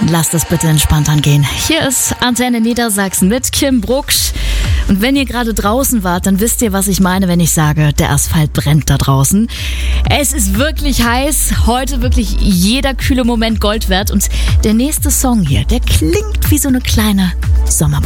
lasst es bitte entspannt angehen. Hier ist Antenne Niedersachsen mit Kim Brucksch. Und wenn ihr gerade draußen wart, dann wisst ihr, was ich meine, wenn ich sage, der Asphalt brennt da draußen. Es ist wirklich heiß. Heute wirklich jeder kühle Moment Gold wert. Und der nächste Song hier, der klingt wie so eine kleine Sommerbrause.